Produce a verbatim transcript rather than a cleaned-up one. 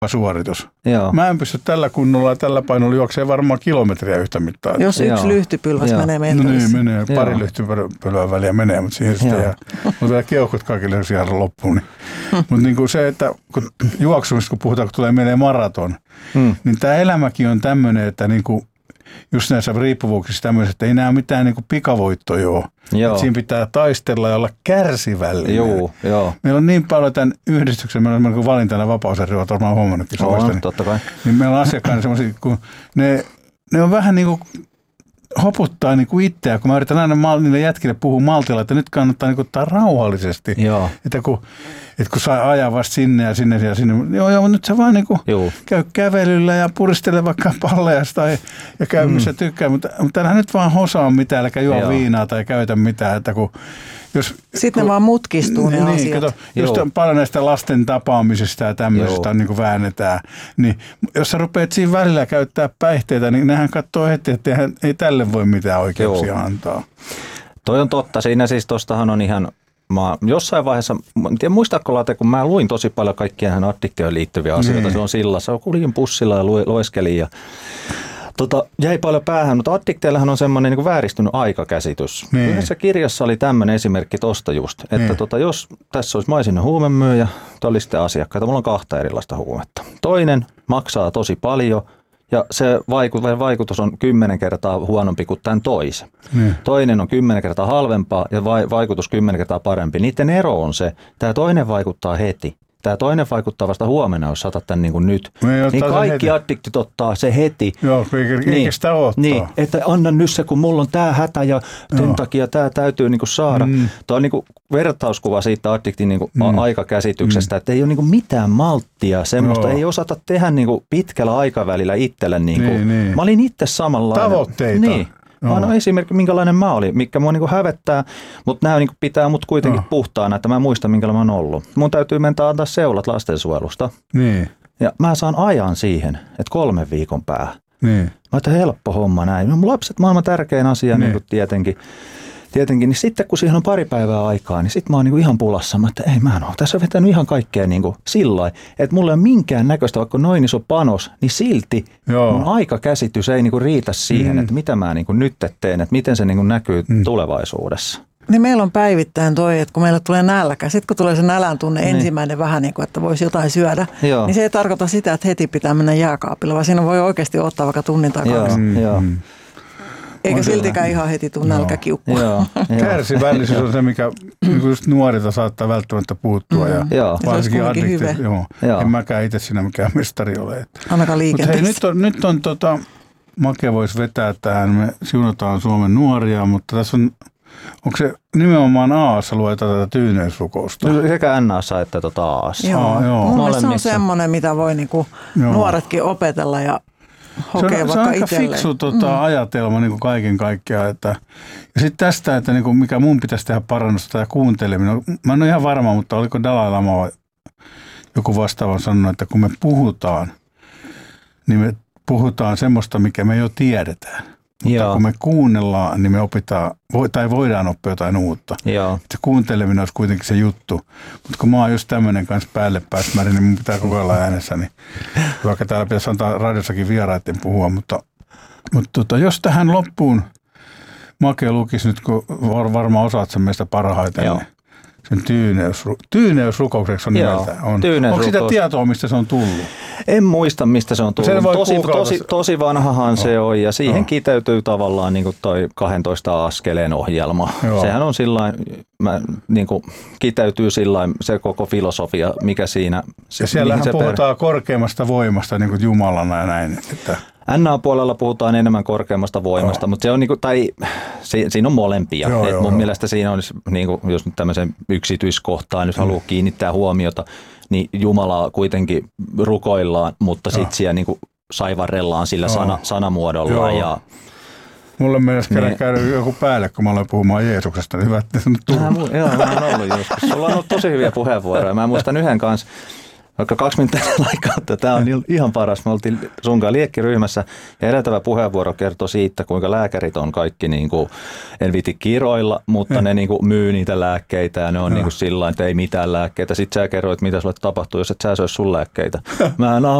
suoritus. Joo. Mä en pysty tällä kunnolla ja tällä painolla juoksee varmaan kilometriä yhtä mittaa. Jos yksi Joo. lyhtypylväs Joo. menee No mentävissä. niin, menee. Pari lyhtypylvää väliä menee, mutta siihen sitten jää. On vielä keuhkot kaikille siihen loppuun. Niin. Mutta niin kuin se, että kun juoksumista kun puhutaan, kun tulee meille maraton, hmm. niin tämä elämäkin on tämmöinen, että niin kuin just näissä riippuvuuksissa tämmöiset, että ei näe mitään niin kuin pikavoittoja ole. Siinä pitää taistella ja olla kärsivällinen. Joo, joo. Meillä on niin paljon tämän yhdistyksen, meillä on valintana vapausarjo, olet varmaan huomannutkin Suomesta. On, totta kai. Niin meillä on asiakkaana semmoisia, kun ne, ne on vähän niin kuin hoputtaa niin kuin itseä, kun mä yritän aina mal, niille jätkille puhua maltilla, että nyt kannattaa niin kuin ottaa rauhallisesti. Joo. Että kun, että kun saa ajaa vasta sinne ja sinne ja sinne, joo joo, nyt sä vaan niin kuin käy kävelyllä ja puristele vaikka palleja tai ja käy missä mm. tykkää, mutta, mutta älä nyt vaan hosaa mitään, äläkä juo joo. viinaa tai käytä mitään, että kun jos, sitten kun, ne vaan mutkistuu ne niin, asiat. Kato, just paljon näistä lasten tapaamisista ja tämmöisistä niin kuin väännetään, niin jos sä rupeat siinä välillä käyttää päihteitä, niin nehän katsoo heti, että eihän, ei tälle voi mitään oikeuksia Joo. antaa. Toi on totta. Siinä siis tostahan on ihan, mä jossain vaiheessa, en tiedä muistatko Late, kun mä luin tosi paljon kaikkia näihin addiktioihin liittyviä asioita. Niin. Se on sillassa, kuljin pussilla ja lueskelin ja Tota, jäi paljon päähän, mutta addikteillähän on semmoinen niin vääristynyt aikakäsitys. Niin. Yhdessä kirjassa oli tämmöinen esimerkki tosta just, että niin. tota, jos tässä olisi maisinen huumemyyjä, tai oli sitten asiakkaita, mulla on kahta erilaista huumetta. Toinen maksaa tosi paljon ja se vaikutus on kymmenen kertaa huonompi kuin tämän toisen. Niin. Toinen on kymmenen kertaa halvempaa ja vaikutus kymmenen kertaa parempi. Niiden ero on se, tämä toinen vaikuttaa heti. Tämä toinen vaikuttaa vasta huomenna, jos saatat tämän niin kuin nyt. Niin kaikki addiktit ottaa se heti. Joo, eikä niin, sitä ottaa. Niin, että anna nyt se, kun mulla on tämä hätä ja sen takia tämä täytyy niin kuin saada. Mm. Tuo on niin kuin vertauskuva siitä addiktin niin kuin mm. aikakäsityksestä, mm. että ei ole niin kuin mitään malttia, semmoista Joo. ei osata tehdä niin kuin pitkällä aikavälillä itselle. Niin kuin. Niin, niin. Mä olin itse samanlainen. Tavoitteita. Niin. Mä annan esimerkki, minkälainen mä olin, mikä mua niinku hävettää, mutta nämä niinku pitää mut kuitenkin no. puhtaana, että mä muistan, minkälainen mä oon ollut. Mun täytyy mennä antaa seulat lastensuojelusta. Niin. Ja mä saan ajan siihen, että kolmen viikon päähän. Niin. Mä oon, helppo homma näin. No, mun lapset maailman tärkein asia niin. Niin tietenkin. Tietenkin, niin sitten kun siihen on pari päivää aikaa, niin sitten mä oon niinku ihan pulassa. Mä että ei mä en ole. Tässä on vetänyt ihan kaikkea niinku sillä lailla, että mulla ei ole minkään näköistä, vaikka noin iso panos, niin silti Joo. mun aikakäsitys ei niinku riitä siihen, mm. että mitä mä niinku nyt teen, että miten se niinku näkyy mm. tulevaisuudessa. Niin meillä on päivittäin toi, että kun meille tulee nälkä, sitten kun tulee se nälän tunne niin. ensimmäinen vähän niin kuin, että voisi jotain syödä, Joo. niin se ei tarkoita sitä, että heti pitää mennä jääkaapilla, vaan siinä voi oikeasti ottaa vaikka tunnin tai kaksi. Mm. Joo. Eikä on siltikään ihan heti tule nälkäkiukkua. Kärsivällisyys on se, mikä just nuorilta saattaa välttämättä puuttua. Mm. Ja Joo. varsinkin addiktit. Joo. Joo. En mäkään itse siinä mikään mestari ole. Ainakaan liikenteessä. Hei, nyt on, nyt on tota, Make voisi vetää tähän. Me siunataan Suomen nuoria, mutta tässä on, onko se nimenomaan Aassa luetaan tätä tyyneysrukousta? Sekä N A:ssa että tota Aassa. Joo. Aa, joo. Mun mielestä se on semmoinen, mitä voi niinku nuoretkin opetella ja hokee se on, vaikka se on aika itselleen. fiksu tota, mm. ajatelma niin kuin kaiken kaikkiaan. Että, ja sitten tästä, että niin kuin, mikä mun pitäisi tehdä parannusta ja kuunteleminen. Mä en ole ihan varma, mutta oliko Dalai Lama vai joku vastaava sanonut, että kun me puhutaan, niin me puhutaan semmoista, mikä me jo tiedetään. Mutta kun me kuunnellaan, niin me opitaan, tai voidaan oppia jotain uutta. Joo. Se kuunteleminen olisi kuitenkin se juttu. Mutta kun mä oon just tämmöinen kanssa päälle pääsmäri, niin mun pitää koko ajan äänessä. Niin, vaikka täällä pitäisi antaa radiossakin vieraiden puhua. Mutta, mutta tota, jos tähän loppuun Make lukisi nyt, kun varmaan osaat sen meistä parhaiten, niin sen tyyneysru, tyyneysrukoukseksi on nimeltä. On. Onko sitä tietoa, mistä se on tullut? En muista, mistä se on tullut. Tosi, tosi, tosi vanhahan no. se on ja siihen no. kiteytyy tavallaan niin kuin toi kahdentoista askeleen ohjelma. Joo. Sehän on sillain, mä, niin kuin kiteytyy sillain se koko filosofia, mikä siinä. Ja siellähän puhutaan per... korkeammasta voimasta niin kuin Jumalana ja näin. Että... N A-puolella puhutaan enemmän korkeammasta voimasta, oh. mutta se on niinku, tai si, siinä on molempia. Joo, Et joo, mun joo. mielestä siinä olisi, niinku, jos nyt tämmöisen yksityiskohtaan nyt mm. haluaa kiinnittää huomiota, niin Jumalaa kuitenkin rukoillaan, mutta sitten siellä niinku saivarrellaan sillä sana, sanamuodolla. Joo. Ja, mulle mennessä niin, käydä joku päälle, kun mä aloin puhumaan Jeesuksesta, niin hyvä, että se nyt tullut. Joo, mä oon ollut joskus. Sulla on ollut tosi hyviä puheenvuoroja. Mä muistan yhden kanssa. vaikka kaksi minuuttia laikautta. Tämä on ihan paras. Me oltiin sunkaan liekkiryhmässä ja edeltävä puheenvuoro kertoi siitä, kuinka lääkärit on kaikki, niin kuin, en viti kiroilla, mutta ja. ne niin kuin, myy niitä lääkkeitä ja ne on niin kuin, sillä että ei mitään lääkkeitä. Sitten sä kerroit, mitä sulle tapahtuu, jos et sä söisi sun lääkkeitä. Mä en